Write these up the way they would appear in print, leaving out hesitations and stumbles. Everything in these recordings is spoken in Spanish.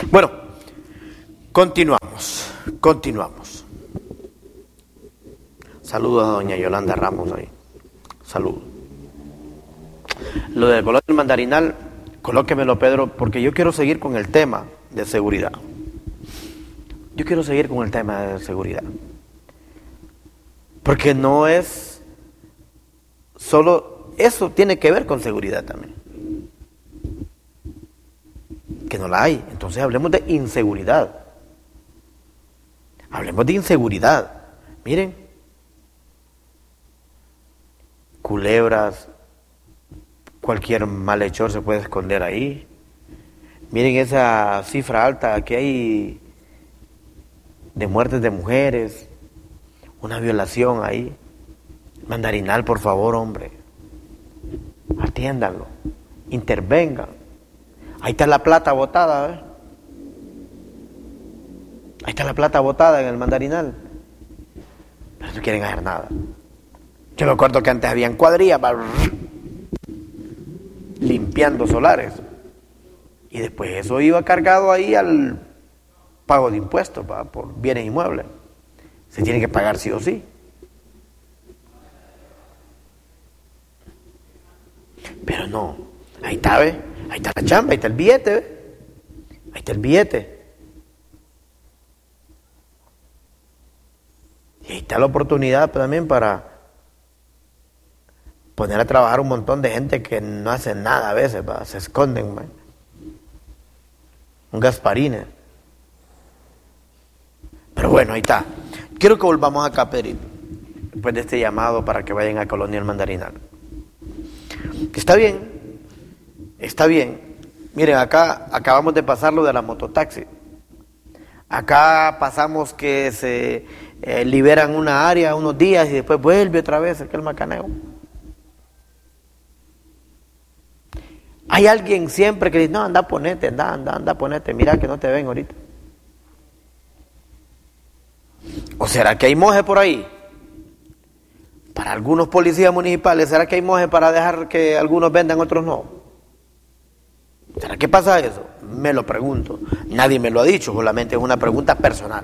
Bueno, continuamos. Saludos a doña Yolanda Ramos ahí. Saludos. Lo del color del mandarinal, colóquemelo, Pedro, porque yo quiero seguir con el tema de seguridad. Porque no es solo eso, tiene que ver con seguridad también. Que no la hay. Entonces hablemos de inseguridad. Miren, culebras, cualquier malhechor se puede esconder ahí. Miren esa cifra alta que hay de muertes de mujeres, una violación ahí. Mandarinal, por favor, hombre, atiéndanlo, intervengan. Ahí está la plata botada, ¿ves? Ahí está la plata botada en el mandarinal, pero no quieren hacer nada. Yo me acuerdo que antes habían cuadrillas limpiando solares, y después eso iba cargado ahí al pago de impuestos por bienes inmuebles. Se tiene que pagar sí o sí. Pero no, ahí está, ¿ves? Ahí está la chamba, ahí está el billete, ¿ves? Ahí está el billete. Y ahí está la oportunidad también para poner a trabajar un montón de gente que no hace nada a veces, se esconden, ¿ves? Un Gasparines. Pero bueno, ahí está. Quiero que volvamos acá, Pedrito, después de este llamado para que vayan a Colonia El Mandarinal. Está bien. Miren, acá acabamos de pasar lo de la mototaxi. Acá pasamos que se liberan una área unos días y después vuelve otra vez aquel macaneo. Hay alguien siempre que dice, no, anda, ponete, mira que no te ven ahorita. ¿O será que hay moje por ahí? Para algunos policías municipales, ¿será que hay moje para dejar que algunos vendan, otros no? ¿Será que pasa eso? Me lo pregunto. Nadie me lo ha dicho, solamente es una pregunta personal.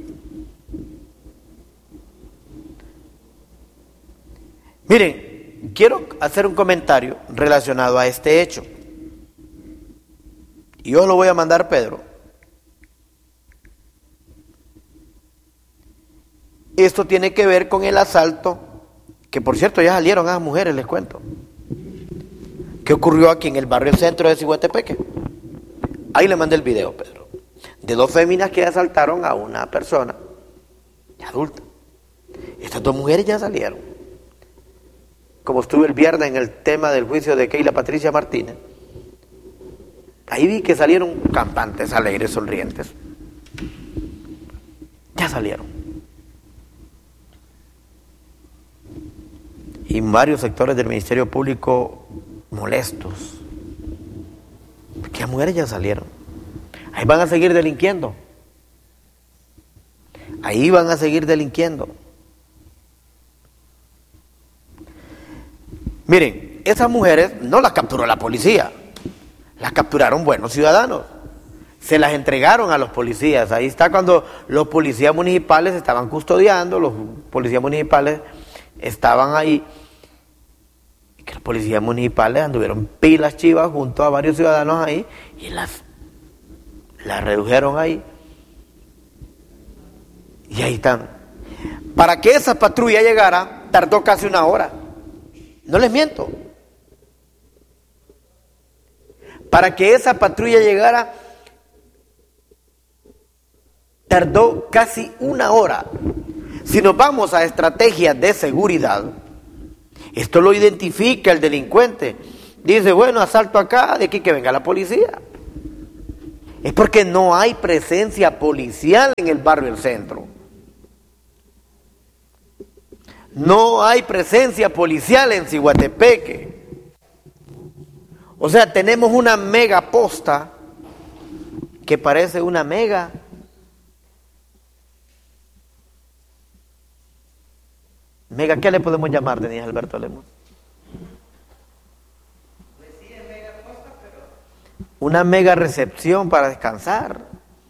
Miren, quiero hacer un comentario relacionado a este hecho. Y yo lo voy a mandar, Pedro. Esto tiene que ver con el asalto, que por cierto ya salieron a las mujeres, les cuento, que ocurrió aquí en el barrio centro de Ciguatepeque. Ahí le mandé el video, Pedro, de dos féminas que asaltaron a una persona adulta. Estas dos mujeres ya salieron. Como estuve el viernes en el tema del juicio de Keila Patricia Martínez, ahí vi que salieron campantes, alegres, sonrientes. Ya salieron. Y varios sectores del Ministerio Público molestos, porque las mujeres ya salieron. Ahí van a seguir delinquiendo. Miren, esas mujeres no las capturó la policía, las capturaron buenos ciudadanos. Se las entregaron a los policías. Ahí está cuando los policías municipales estaban custodiando, los policías municipales estaban ahí. Que los policías municipales anduvieron pilas chivas junto a varios ciudadanos ahí y las redujeron ahí. Y ahí están. Para que esa patrulla llegara, tardó casi una hora. No les miento. Para que esa patrulla llegara, tardó casi una hora. Si nos vamos a estrategias de seguridad, esto lo identifica el delincuente. Dice, bueno, asalto acá, de aquí que venga la policía. Es porque no hay presencia policial en el barrio del centro. No hay presencia policial en Ciguatepeque. O sea, tenemos una mega posta que parece una mega. Mega, ¿qué le podemos llamar, Denis Alberto Lemos? Pues sí, es mega posta, pero una mega recepción para descansar.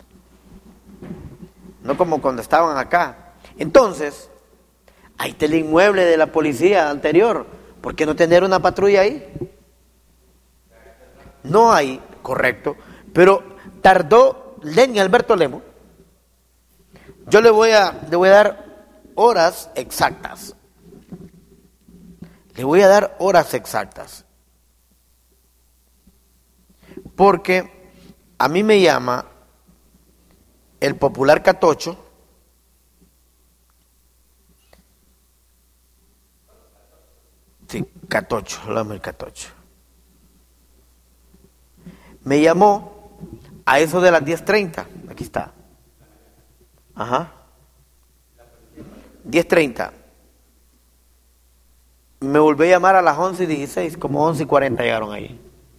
No como cuando estaban acá. Entonces, ahí está el inmueble de la policía anterior. ¿Por qué no tener una patrulla ahí? No hay, correcto. Pero tardó Lenny Alberto Lemo. Yo le voy a dar horas exactas. Le voy a dar horas exactas. Porque a mí me llama el popular Catocho. Sí, Catocho, hablamos del Catocho. Me llamó a eso de las 10:30. Aquí está. Ajá. 10:30. Me volvió a llamar a las 11:16, como 11:40 llegaron ahí.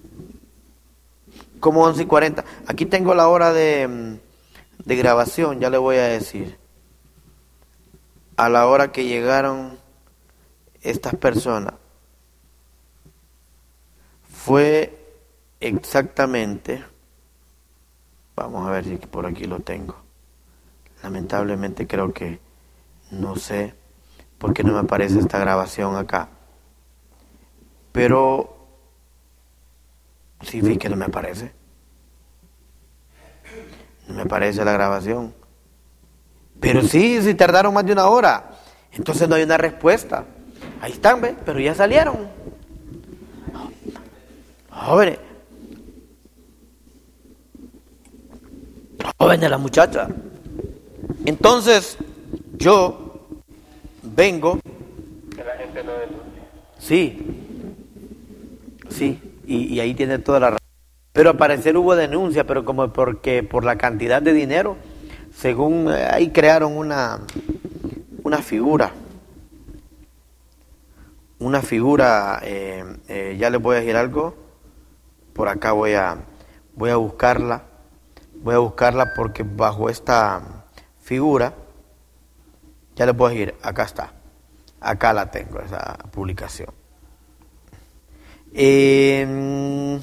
Como 11:40. Aquí tengo la hora de grabación, ya le voy a decir. A la hora que llegaron estas personas. Fue exactamente, vamos a ver si por aquí lo tengo. Lamentablemente creo que no sé por qué no me aparece esta grabación acá. Pero sí vi que no me aparece. No me aparece la grabación. Pero sí tardaron más de una hora. Entonces no hay una respuesta. Ahí están, ¿ves? Pero ya salieron. Jóvenes la muchacha. Entonces, yo vengo. Que la gente no denuncia. Sí, y ahí tiene toda la razón. Pero al parecer hubo denuncia, pero como porque por la cantidad de dinero, según ahí crearon una figura. Una figura, ya les voy a decir algo. Por acá voy a buscarla. Voy a buscarla porque bajo esta figura, ya les voy a decir, acá está. Acá la tengo, esa publicación. De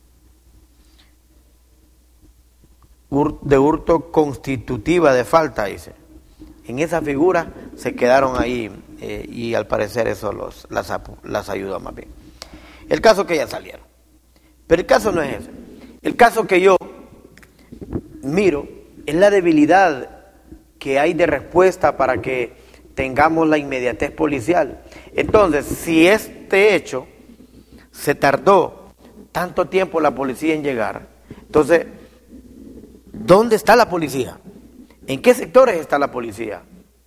hurto constitutiva de falta, dice. En esa figura se quedaron ahí y al parecer eso las ayudó más bien. El caso que ya salieron. Pero el caso no es ese. El caso que yo miro es la debilidad que hay de respuesta para que tengamos la inmediatez policial. Entonces, si este hecho se tardó tanto tiempo la policía en llegar, entonces, ¿dónde está la policía? ¿En qué sectores está la policía?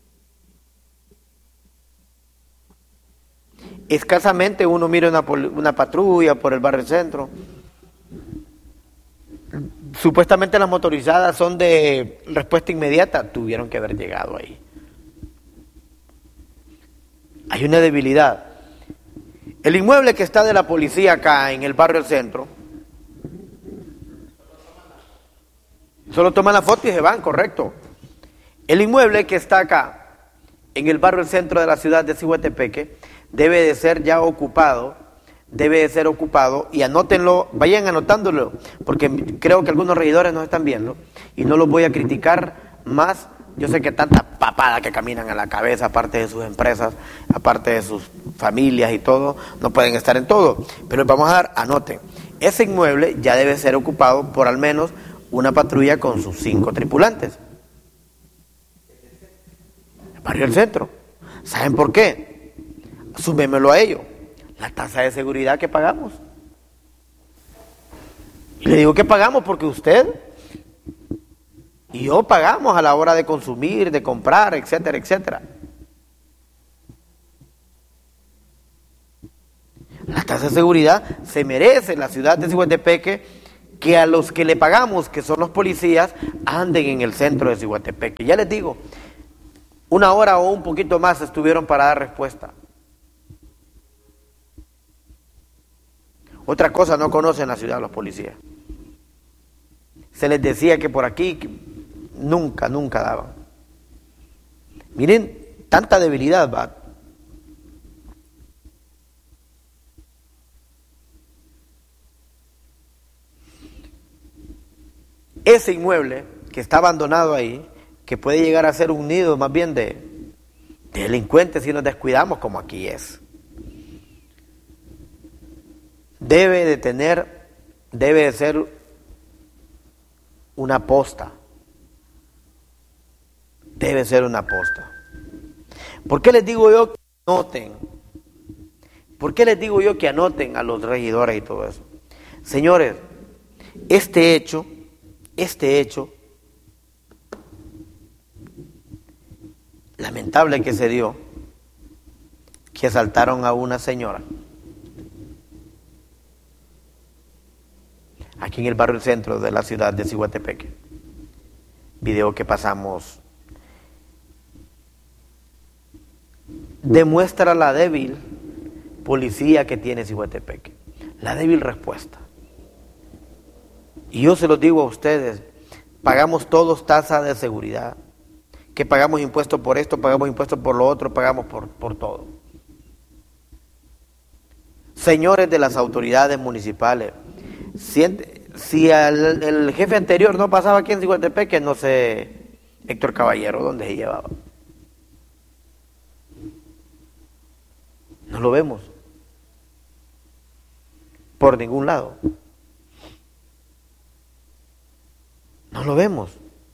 Escasamente uno mira una patrulla por el barrio centro. Supuestamente las motorizadas son de respuesta inmediata, tuvieron que haber llegado ahí. Hay una debilidad. El inmueble que está de la policía acá en el barrio centro, solo toman la foto y se van, correcto. El inmueble que está acá en el barrio centro de la ciudad de Cihuatepeque debe de ser ya ocupado. Debe de ser ocupado, y anótenlo, vayan anotándolo, porque creo que algunos regidores nos están viendo, y no los voy a criticar más. Yo sé que tanta papada que caminan a la cabeza, aparte de sus empresas, aparte de sus familias y todo, no pueden estar en todo, pero vamos a dar, anoten, ese inmueble ya debe ser ocupado por al menos una patrulla con sus 5 tripulantes. El barrio del centro. ¿Saben por qué? Súmemelo a ello. La tasa de seguridad que pagamos. Y le digo que pagamos porque usted y yo pagamos a la hora de consumir, de comprar, etcétera, etcétera. La tasa de seguridad se merece la ciudad de Cihuatepeque que a los que le pagamos, que son los policías, anden en el centro de Cihuatepeque. Ya les digo, 1 hora o un poquito más estuvieron para dar respuesta. Otra cosa no conocen la ciudad los policías. Se les decía que por aquí nunca daban. Miren, tanta debilidad, va. ese inmueble que está abandonado ahí, que puede llegar a ser un nido más bien de delincuentes si nos descuidamos, como aquí es, debe de ser una posta. Debe ser una posta. ¿Por qué les digo yo que anoten? ¿Por qué les digo yo que anoten a los regidores y todo eso? Señores, este hecho, lamentable que se dio, que asaltaron a una señora, aquí en el barrio centro de la ciudad de Ciguatepeque. Video que pasamos demuestra la débil policía que tiene Ciguatepeque, la débil respuesta. Y yo se los digo a ustedes, pagamos todos tasa de seguridad, que pagamos impuestos por esto, pagamos impuestos por lo otro, pagamos por todo. Señores de las autoridades municipales, si el jefe anterior no pasaba aquí en Ciguatepeque, no sé, Héctor Caballero, ¿dónde se llevaba? No lo vemos por ningún lado. No lo vemos.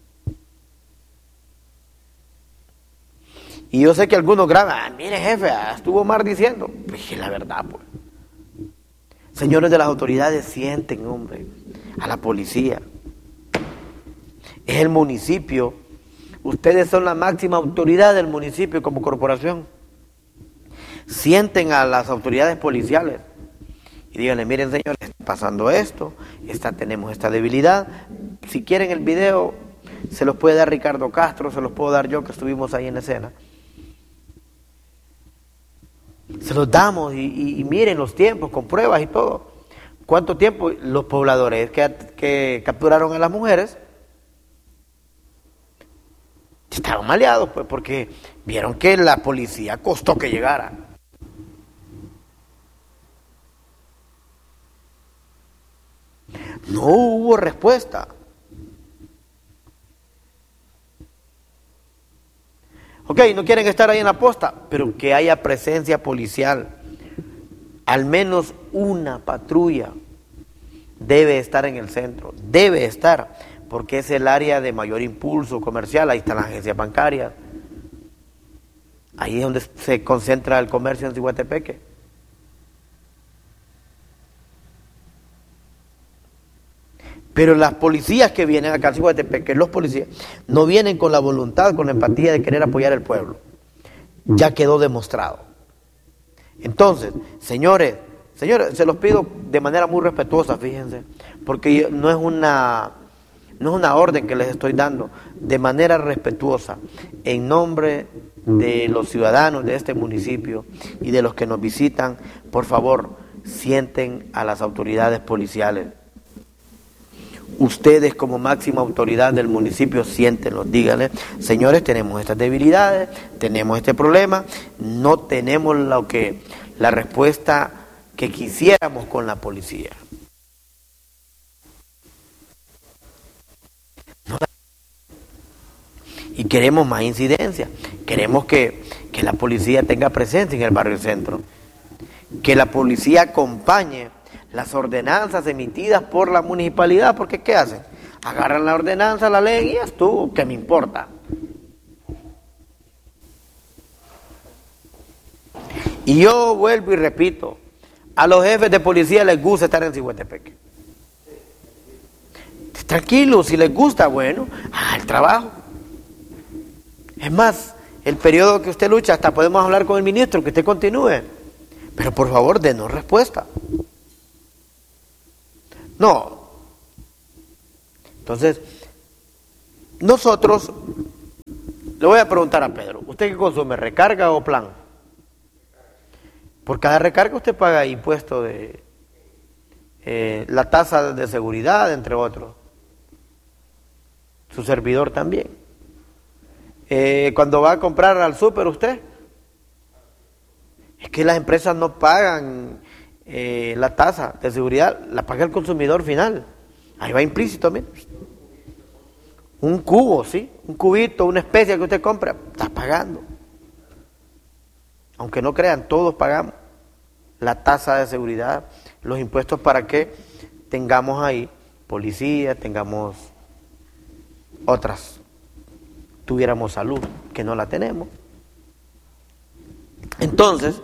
Y yo sé que algunos graban, mire jefe, estuvo Omar diciendo. Pues la verdad, pues. Señores de las autoridades, sienten, hombre, a la policía. Es el municipio. Ustedes son la máxima autoridad del municipio como corporación. Sienten a las autoridades policiales y díganle, miren señores, está pasando esto, tenemos esta debilidad. Si quieren el video, se los puede dar Ricardo Castro, se los puedo dar yo que estuvimos ahí en escena. Se los damos y miren los tiempos, con pruebas y todo. ¿Cuánto tiempo? Los pobladores que capturaron a las mujeres estaban maleados, pues, porque vieron que la policía costó que llegara. No hubo respuesta. Ok, no quieren estar ahí en la posta, pero que haya presencia policial. Al menos una patrulla debe estar en el centro, debe estar, porque es el área de mayor impulso comercial. Ahí están las agencias bancarias, ahí es donde se concentra el comercio en Ciguatepeque. Pero las policías que vienen acá a Ciguatepeque, los policías, no vienen con la voluntad, con la empatía de querer apoyar al pueblo. Ya quedó demostrado. Entonces, señores, se los pido de manera muy respetuosa, fíjense, porque no es una orden que les estoy dando, de manera respetuosa, en nombre de los ciudadanos de este municipio y de los que nos visitan, por favor, sienten a las autoridades policiales. Ustedes como máxima autoridad del municipio, siéntenlo, díganle, señores, tenemos estas debilidades, tenemos este problema, no tenemos la respuesta que quisiéramos con la policía. Y queremos más incidencia, queremos que la policía tenga presencia en el barrio centro, que la policía acompañe las ordenanzas emitidas por la municipalidad, porque ¿qué hacen? Agarran la ordenanza, la leen y ya estuvo, ¿qué me importa? Y yo vuelvo y repito, a los jefes de policía les gusta estar en Ciguatepeque. Tranquilos, si les gusta, bueno, el trabajo. Es más, el periodo que usted lucha, hasta podemos hablar con el ministro, que usted continúe. Pero por favor, denos respuesta. No. Entonces, nosotros, le voy a preguntar a Pedro, ¿usted qué consume, recarga o plan? Por cada recarga usted paga impuesto de la tasa de seguridad, entre otros. Su servidor también. Cuando va a comprar al súper usted, es que las empresas no pagan la tasa de seguridad, la paga el consumidor final. Ahí va implícito, mire. Un cubo, ¿sí? Un cubito, una especia que usted compra, está pagando. Aunque no crean, todos pagamos la tasa de seguridad, los impuestos para que tengamos ahí policía, tengamos otras, tuviéramos salud, que no la tenemos. Entonces,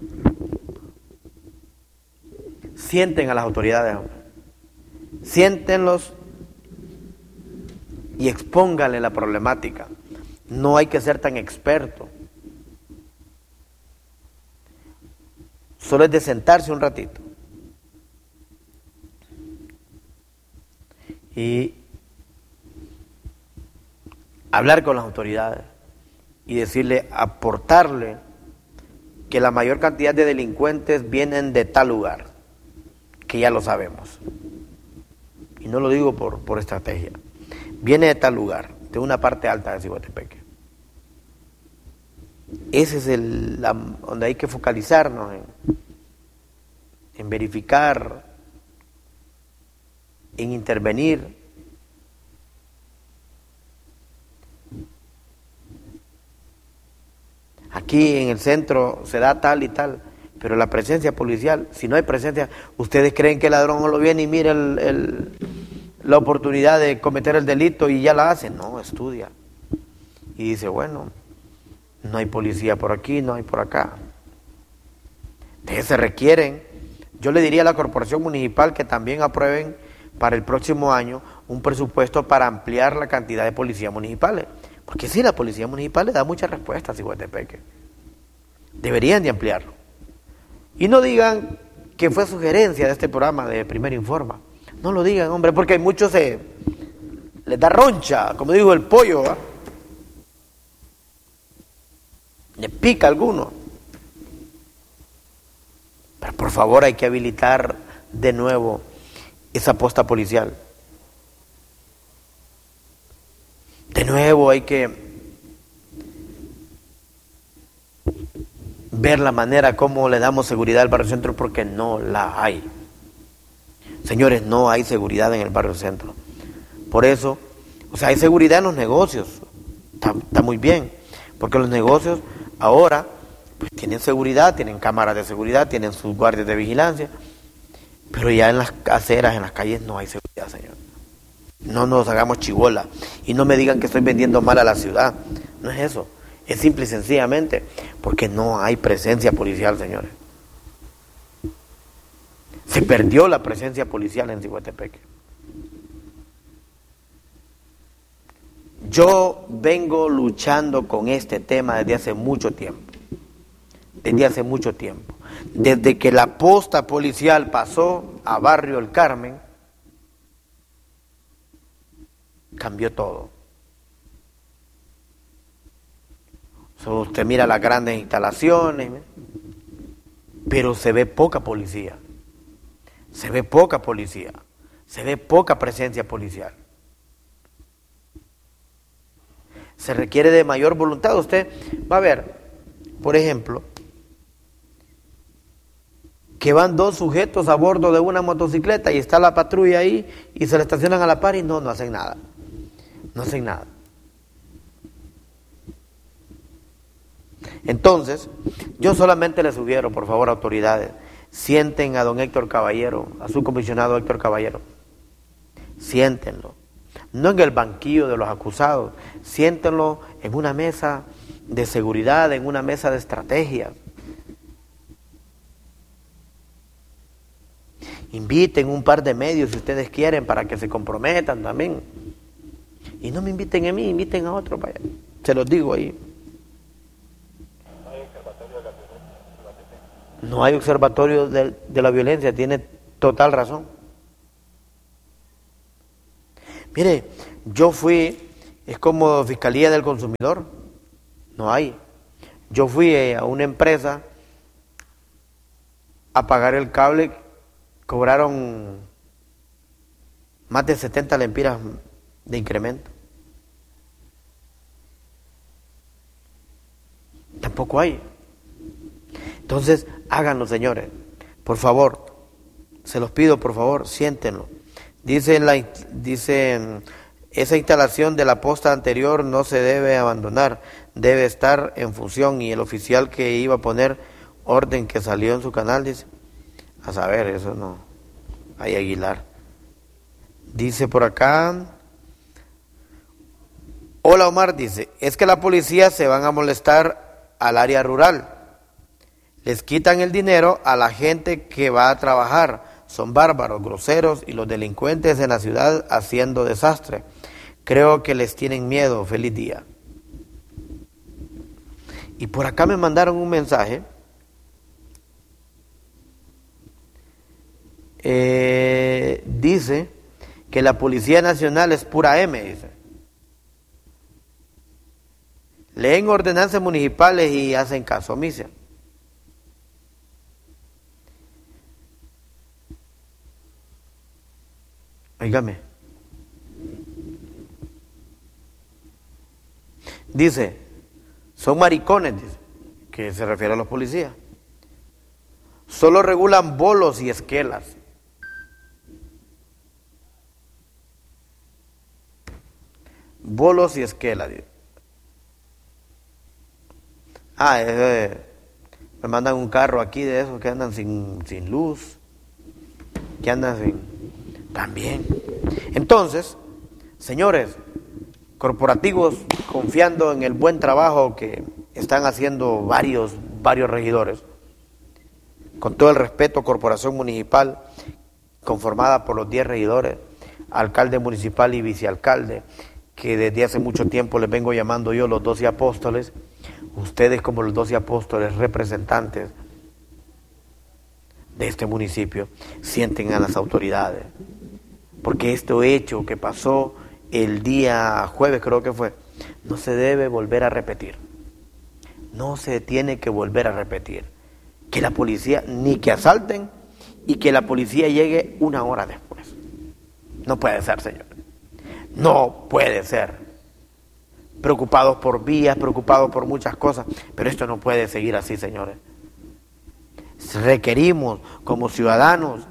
sienten a las autoridades, siéntenlos y expónganle la problemática. No hay que ser tan experto. Solo es de sentarse un ratito y hablar con las autoridades y decirle, aportarle que la mayor cantidad de delincuentes vienen de tal lugar, que ya lo sabemos. Y no lo digo por estrategia. Viene de tal lugar, de una parte alta de Ciguatepeque. Ese es donde hay que focalizarnos en verificar, en intervenir. Aquí en el centro se da tal y tal, pero la presencia policial, si no hay presencia, ¿ustedes creen que el ladrón no lo viene y mira la oportunidad de cometer el delito y ya la hace? No, estudia. Y dice, bueno, no hay policía por aquí, no hay por acá. Entonces se requieren, yo le diría a la corporación municipal que también aprueben para el próximo año un presupuesto para ampliar la cantidad de policías municipales. Porque sí, la policía municipal le da muchas respuestas a Ciguatepeque. Deberían de ampliarlo. Y no digan que fue sugerencia de este programa de Primero Informa. No lo digan, hombre, porque hay muchos les da roncha, como digo, el pollo, ¿va? Le pica a alguno. Pero por favor hay que habilitar de nuevo esa posta policial. De nuevo hay que ver la manera como le damos seguridad al barrio centro, porque no la hay. Señores, no hay seguridad en el barrio centro. Por eso, hay seguridad en los negocios. Está muy bien, porque los negocios ahora pues tienen seguridad, tienen cámaras de seguridad, tienen sus guardias de vigilancia, pero ya en las aceras, en las calles no hay seguridad, señor. No nos hagamos chibola y no me digan que estoy vendiendo mal a la ciudad. No es eso, es simple y sencillamente porque no hay presencia policial, señores. Se perdió la presencia policial en Ciguatepeque. Yo vengo luchando con este tema desde hace mucho tiempo. Desde que la posta policial pasó a Barrio El Carmen, cambió todo. Usted mira las grandes instalaciones, pero se ve poca policía. Se ve poca presencia policial. Se requiere de mayor voluntad. Usted va a ver, por ejemplo, que van dos sujetos a bordo de una motocicleta y está la patrulla ahí y se le estacionan a la par y no hacen nada. No hacen nada. Entonces, yo solamente les sugiero, por favor, autoridades, sienten a don Héctor Caballero, a su comisionado Héctor Caballero. Siéntenlo. No en el banquillo de los acusados, siéntenlo en una mesa de seguridad, en una mesa de estrategias. Inviten un par de medios si ustedes quieren para que se comprometan también. Y no me inviten a mí, inviten a otro, vaya. Se los digo ahí. No hay observatorio de la violencia, tiene total razón. Mire, yo fui, es como Fiscalía del Consumidor, no hay. Yo fui a una empresa a pagar el cable, cobraron más de 70 lempiras de incremento. Tampoco hay. Entonces, háganlo, señores. Por favor, se los pido, por favor, siéntenlo. Dice Esa instalación de la posta anterior no se debe abandonar, debe estar en función, y el oficial que iba a poner orden que salió en su canal dice, a saber, eso no, hay Aguilar. Dice por acá, hola Omar, dice, es que la policía se van a molestar al área rural, les quitan el dinero a la gente que va a trabajar, son bárbaros, groseros y los delincuentes en la ciudad haciendo desastre. Creo que les tienen miedo. Feliz día. Y por acá me mandaron un mensaje. Dice que la Policía Nacional es pura M, dice. Leen ordenanzas municipales y hacen caso omiso. Óigame. Dice, son maricones, dice, que se refiere a los policías. Solo regulan bolos y esquelas. Bolos y esquelas. Dice. Me mandan un carro aquí de esos que andan sin luz, que andan sin... También. Entonces, señores corporativos, confiando en el buen trabajo que están haciendo varios regidores, con todo el respeto, corporación municipal, conformada por los 10 regidores, alcalde municipal y vicealcalde, que desde hace mucho tiempo les vengo llamando yo los 12 apóstoles, ustedes como los 12 apóstoles representantes de este municipio, sienten a las autoridades, porque este hecho que pasó el día jueves, creo que fue, no se debe volver a repetir, no se tiene que volver a repetir, que la policía, ni que asalten y que la policía llegue una hora después. No puede ser, señor, no puede ser. Preocupados por vías, preocupados por muchas cosas, pero esto no puede seguir así, señores. Requerimos como ciudadanos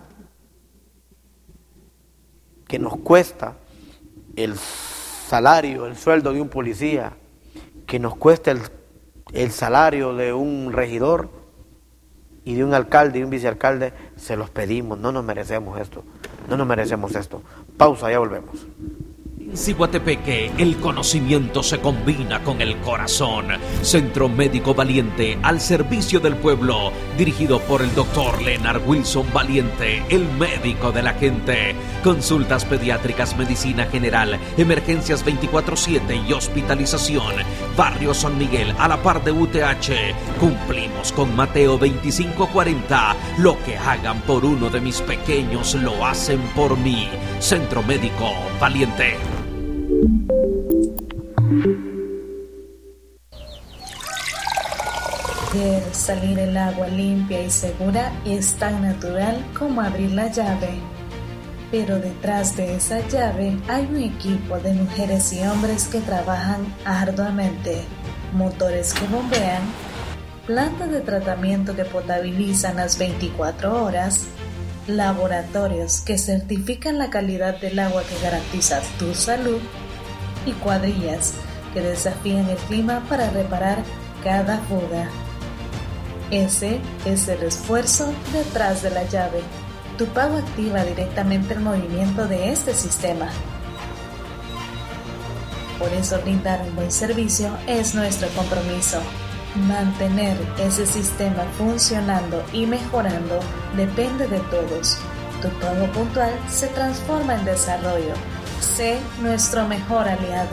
que nos cuesta el salario, el sueldo de un policía, que nos cuesta el salario de un regidor y de un alcalde y un vicealcalde, se los pedimos, no nos merecemos esto, no nos merecemos esto. Pausa, ya volvemos. En Ciguatepeque, el conocimiento se combina con el corazón. Centro Médico Valiente, al servicio del pueblo, dirigido por el doctor Leonard Wilson Valiente, el médico de la gente. Consultas pediátricas, medicina general, emergencias 24/7 y hospitalización. Barrio San Miguel, a la par de UTH. Cumplimos con Mateo 25:40. Lo que hagan por uno de mis pequeños, lo hacen por mí. Centro Médico Valiente. Ver salir el agua limpia y segura es tan natural como abrir la llave. Pero detrás de esa llave hay un equipo de mujeres y hombres que trabajan arduamente. Motores que bombean, plantas de tratamiento que potabilizan las 24 horas, laboratorios que certifican la calidad del agua que garantiza tu salud y cuadrillas que desafían el clima para reparar cada fuga. Ese es el esfuerzo detrás de la llave. Tu pago activa directamente el movimiento de este sistema. Por eso brindar un buen servicio es nuestro compromiso. Mantener ese sistema funcionando y mejorando depende de todos. Tu pago puntual se transforma en desarrollo. Sé nuestro mejor aliado.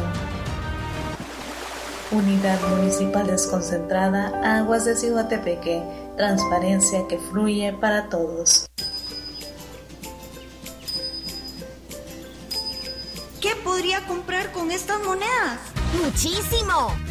Unidad Municipal Desconcentrada Aguas de Ciguatepeque. Transparencia que fluye para todos. ¿Qué podría comprar con estas monedas? ¡Muchísimo!